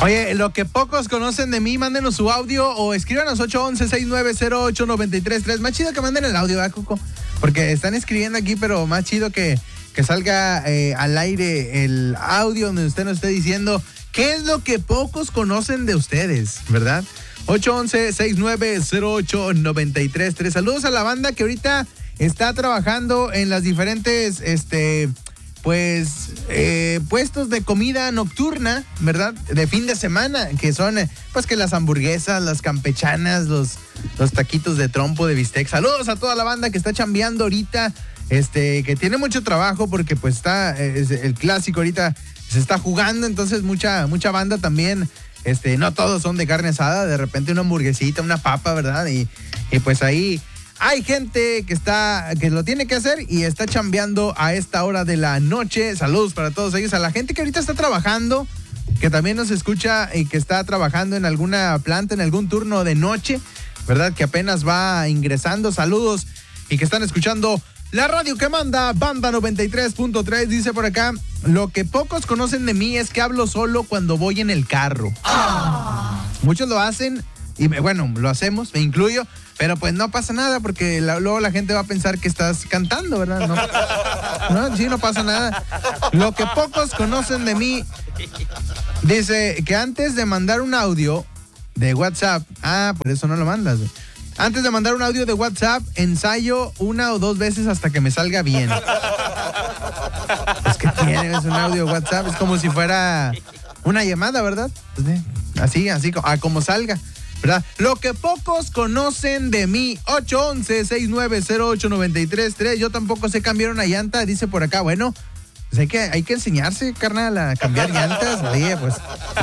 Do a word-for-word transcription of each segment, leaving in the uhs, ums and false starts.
Oye, lo que pocos conocen de mí, mándenos su audio o escríbanos ocho once, sesenta y nueve cero ocho, noventa y tres tres. Más chido que manden el audio, ¿verdad, Cuco? Porque están escribiendo aquí, pero más chido que, que salga eh, al aire el audio donde usted nos esté diciendo qué es lo que pocos conocen de ustedes, ¿verdad? ocho once, sesenta y nueve cero ocho, noventa y tres tres. Saludos a la banda que ahorita está trabajando en las diferentes, este... pues eh, puestos de comida nocturna, ¿verdad? De fin de semana, que son eh, pues que las hamburguesas, las campechanas, los, los taquitos de trompo, de bistec. Saludos a toda la banda que está chambeando ahorita, este, que tiene mucho trabajo porque pues está, eh, el clásico ahorita se está jugando, entonces mucha, mucha banda también, este, no todos son de carne asada, de repente una hamburguesita, una papa, ¿verdad? Y, y pues ahí... hay gente que está, que lo tiene que hacer y está chambeando a esta hora de la noche. Saludos para todos ellos. A la gente que ahorita está trabajando, que también nos escucha y que está trabajando en alguna planta, en algún turno de noche, ¿verdad? Que apenas va ingresando. Saludos y que están escuchando la radio que manda, Banda noventa y tres punto tres. Dice por acá, lo que pocos conocen de mí es que hablo solo cuando voy en el carro. Ah. Muchos lo hacen y bueno, lo hacemos, me incluyo. Pero pues no pasa nada porque la, luego la gente va a pensar que estás cantando, ¿verdad? No, no, sí, no pasa nada. Lo que pocos conocen de mí, dice que antes de mandar un audio de WhatsApp, ah, por eso no lo mandas, güey. Antes de mandar un audio de WhatsApp, ensayo una o dos veces hasta que me salga bien. Es que tienes un audio de WhatsApp, es como si fuera una llamada, ¿verdad? Así, así, a como salga, ¿verdad? Lo que pocos conocen de mí, ocho once, sesenta y nueve cero ocho, noventa y tres tres. Yo tampoco sé cambiar una llanta, dice por acá. Bueno, pues hay que, hay que enseñarse, carnal, a cambiar llantas. Oye, pues,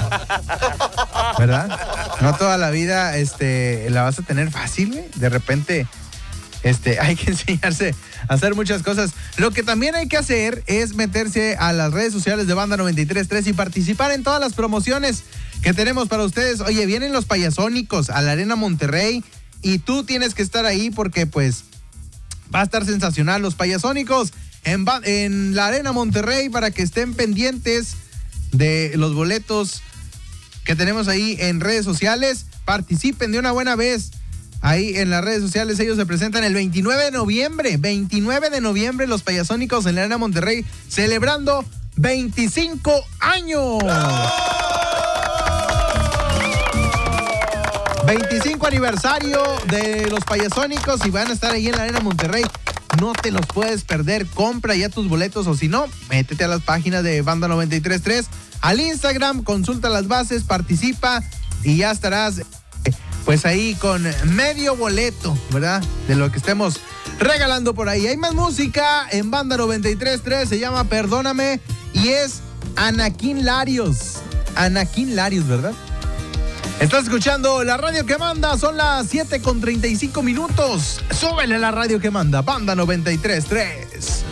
¿verdad? No toda la vida este, la vas a tener fácil, güey. De repente, este, hay que enseñarse a hacer muchas cosas. Lo que también hay que hacer es meterse a las redes sociales de Banda noventa y tres tres y participar en todas las promociones que tenemos para ustedes. Oye, vienen los Payasónicos a la Arena Monterrey y tú tienes que estar ahí porque pues va a estar sensacional los Payasónicos en, en la Arena Monterrey, para que estén pendientes de los boletos que tenemos ahí en redes sociales. Participen de una buena vez ahí en las redes sociales. Ellos se presentan el veintinueve de noviembre, veintinueve de noviembre, los Payasónicos en la Arena Monterrey, celebrando veinticinco años. veinticinco aniversario de los Payasónicos y van a estar ahí en la Arena Monterrey. No te los puedes perder. Compra ya tus boletos, o si no, métete a las páginas de Banda noventa y tres tres, al Instagram, consulta las bases, participa y ya estarás pues ahí con medio boleto, ¿verdad? De lo que estemos regalando por ahí. Hay más música en Banda noventa y tres tres, se llama Perdóname y es Anakin Larios. Anakin Larios, ¿verdad? Estás escuchando la radio que manda, son las siete con treinta y cinco minutos. Súbele la radio que manda, Banda noventa y tres tres.